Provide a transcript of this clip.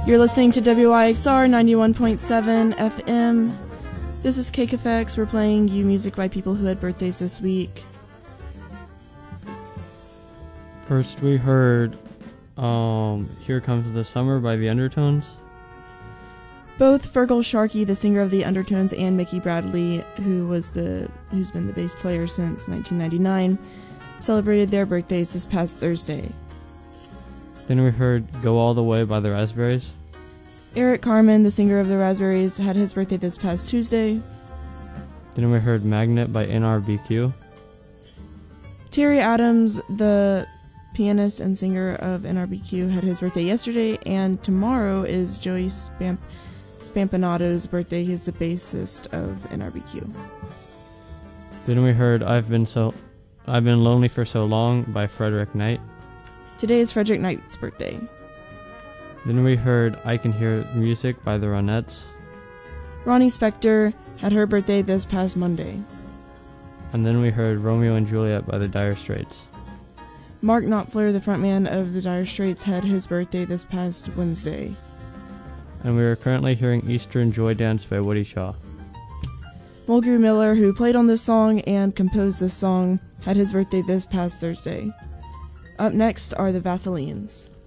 You're listening to WIXR 91.7 FM. This is Cake Effects. We're playing you music by people who had birthdays this week. First we heard Here Comes the Summer by the Undertones. Both Fergal Sharkey, the singer of the Undertones, and Mickey Bradley, who's been the bass player since 1999, celebrated their birthdays this past Thursday. Then we heard Go All the Way by the Raspberries. Eric Carmen, the singer of the Raspberries, had his birthday this past Tuesday. Then we heard Magnet by NRBQ. Terry Adams, the pianist and singer of NRBQ, had his birthday yesterday, and tomorrow is Joey Spampanato's birthday. He's the bassist of NRBQ. Then we heard I've Been Lonely for So Long by Frederick Knight. Today is Frederick Knight's birthday. Then we heard I Can Hear Music by the Ronettes. Ronnie Spector had her birthday this past Monday. And then we heard Romeo and Juliet by the Dire Straits. Mark Knopfler, the frontman of the Dire Straits, had his birthday this past Wednesday. And we are currently hearing Eastern Joy Dance by Woody Shaw. Mulgrew Miller, who played on this song and composed this song, had his birthday this past Thursday. Up next are the Vaselines.